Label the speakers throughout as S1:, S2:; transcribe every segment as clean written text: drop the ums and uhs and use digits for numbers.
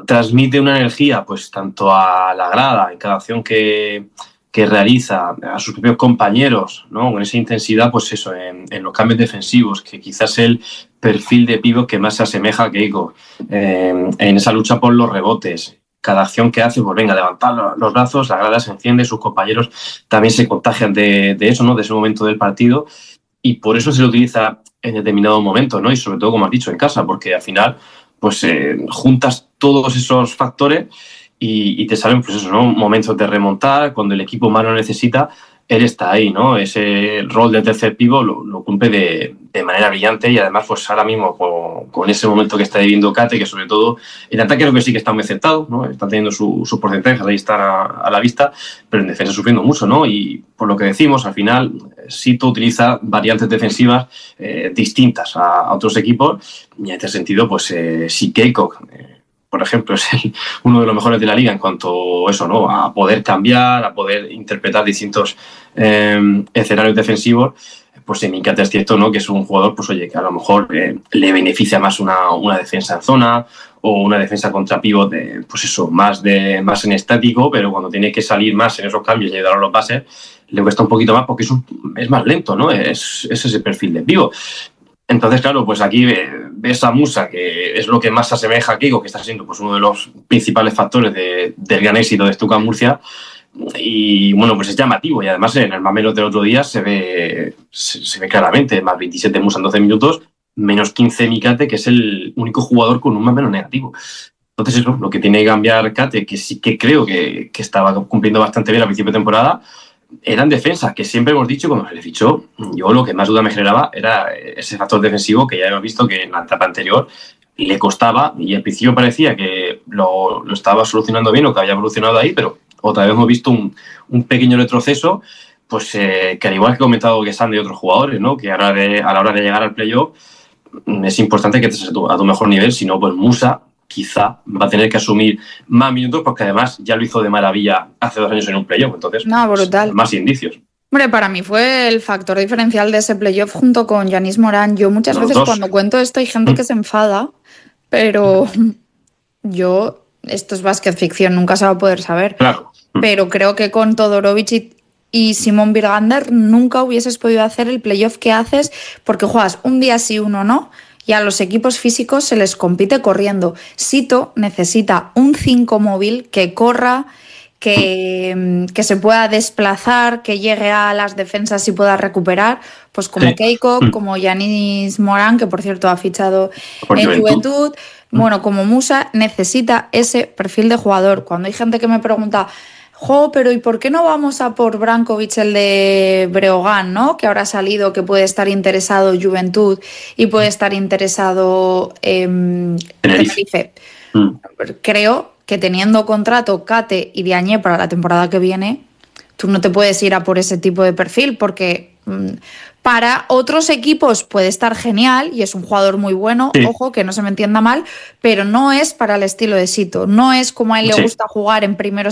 S1: transmite una energía pues tanto a la grada en cada acción que realiza, a sus propios compañeros, ¿no? Con esa intensidad, pues eso, en los cambios defensivos, que quizás es el perfil de pívot que más se asemeja a Keiko, en esa lucha por los rebotes. Cada acción que hace, pues venga, levantar los brazos, la grada se enciende, sus compañeros también se contagian de eso, ¿no? De ese momento del partido, y por eso se lo utiliza en determinados momentos, ¿no? Y sobre todo, como has dicho, en casa, porque al final pues juntas todos esos factores y te salen, pues eso, ¿no? Momentos de remontar, cuando el equipo más lo necesita, él está ahí, ¿no? Ese rol de tercer pívot lo cumple de manera brillante, y además, pues ahora mismo, con ese momento que está viviendo Kate, que sobre todo el ataque creo que sí que está muy aceptado, ¿no? Está teniendo sus porcentajes, ahí están a la vista, pero en defensa sufriendo mucho, ¿no? Y por lo que decimos, al final, Sito utiliza variantes defensivas distintas a otros equipos, y en este sentido, pues si Keiko, por ejemplo, es uno de los mejores de la liga en cuanto a eso, ¿no? A poder cambiar, a poder interpretar distintos escenarios defensivos, pues en Mikate es cierto, ¿no? Que es un jugador, pues oye, que a lo mejor le beneficia más una defensa en zona o una defensa contra pívot, pues eso, más en estático, pero cuando tiene que salir más en esos cambios y ayudar a los bases, le cuesta un poquito más porque es más lento, ¿no? Es ese perfil de pívot. Entonces, claro, pues aquí ves a Musa, que es lo que más se asemeja a Keiko, que está siendo pues uno de los principales factores del gran éxito de Stuttgart Murcia. Y bueno, pues es llamativo, y además en el más menos del otro día se ve claramente, más 27 Musa en 12 minutos, menos 15 Mikate, que es el único jugador con un más menos negativo. Entonces eso, lo que tiene que cambiar Kate, que sí que creo que estaba cumpliendo bastante bien al principio de temporada, eran defensas, que siempre hemos dicho cuando se le fichó, yo lo que más duda me generaba era ese factor defensivo, que ya hemos visto que en la etapa anterior le costaba, y al principio parecía que lo estaba solucionando bien o que había evolucionado ahí, pero otra vez hemos visto un pequeño retroceso, pues que al igual que he comentado que están de otros jugadores, ¿no? Que a la hora de llegar al playoff es importante que estés a tu mejor nivel, si no, pues Musa quizá va a tener que asumir más minutos, porque además ya lo hizo de maravilla hace 2 años en un playoff, entonces
S2: brutal.
S1: Más indicios.
S2: Hombre, para mí fue el factor diferencial de ese playoff junto con Yanis Morán. Yo muchas veces cuando cuento esto hay gente que se enfada, pero esto es básquet ficción, nunca se va a poder saber.
S1: Claro.
S2: Pero creo que con Todorovic y Simón Birgander nunca hubieses podido hacer el playoff que haces, porque juegas un día sí, uno no, y a los equipos físicos se les compite corriendo. Sito necesita un 5 móvil que corra, que se pueda desplazar, que llegue a las defensas y pueda recuperar, pues como Keiko, como Yanis Morán, que por cierto ha fichado en Juventud, bueno, como Musa, necesita ese perfil de jugador. Cuando hay gente que me pregunta, pero ¿y por qué no vamos a por Brankovic, el de Breogán, ¿no? Que ahora ha salido, que puede estar interesado Juventud y puede estar interesado Tenerife? Creo que teniendo contrato Kate y Diagne para la temporada que viene, tú no te puedes ir a por ese tipo de perfil, porque para otros equipos puede estar genial y es un jugador muy bueno, ojo, que no se me entienda mal, pero no es para el estilo de Sito, no es como a él le gusta jugar en primeros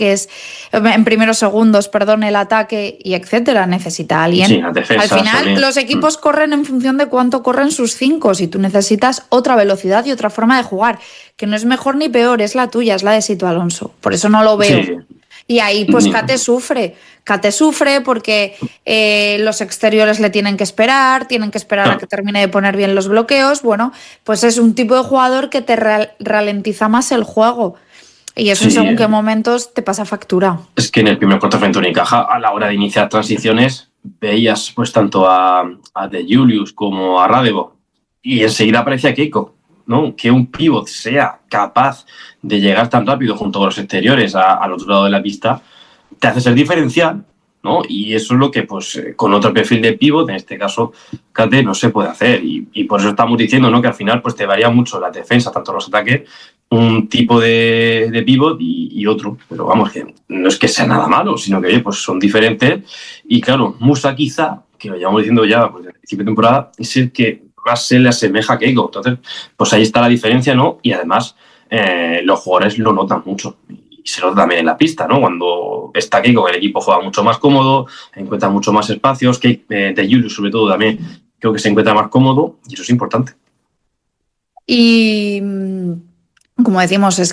S2: segundos, el ataque y etcétera. Necesita a alguien. Al final también. Los equipos corren en función de cuánto corren sus 5, si tú necesitas otra velocidad y otra forma de jugar, que no es mejor ni peor, es la tuya, es la de Sito Alonso, por eso no lo veo. Y ahí pues Kate sufre porque los exteriores le tienen que esperar a que termine de poner bien los bloqueos. Bueno, pues es un tipo de jugador que te ralentiza más el juego, y eso según qué momentos te pasa factura.
S1: Es que en el primer cuarto frente a Unicaja, a la hora de iniciar transiciones, veías pues tanto a De Julius como a Radebo, y enseguida aparecía Keiko, ¿no? Que un pívot sea capaz de llegar tan rápido junto con los exteriores al otro lado de la pista te hace ser diferencial, ¿no? Y eso es lo que pues con otro perfil de pívot, en este caso Kate, no se puede hacer, y por eso estamos diciendo, ¿no? Que al final pues te varía mucho la defensa, tanto los ataques, un tipo de pívot y otro, pero vamos, que no es que sea nada malo, sino que pues son diferentes. Y claro, Musa quizá, que lo llevamos diciendo ya pues, desde el principio de temporada, es el que más se le asemeja a Keiko. Entonces, pues ahí está la diferencia, ¿no? Y además los jugadores lo notan mucho. Y se nota también en la pista, ¿no? Cuando está Keiko, el equipo juega mucho más cómodo, encuentra mucho más espacios. De Julius, sobre todo, también creo que se encuentra más cómodo, y eso es importante.
S2: Y como decimos, es